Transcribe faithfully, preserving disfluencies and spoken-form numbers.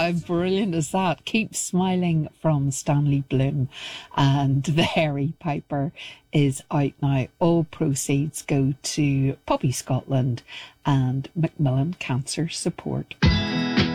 How brilliant is that? Keep Smiling from Stanley Bloom. And The Hairy Piper is out now. All proceeds go to Poppy Scotland and Macmillan Cancer Support.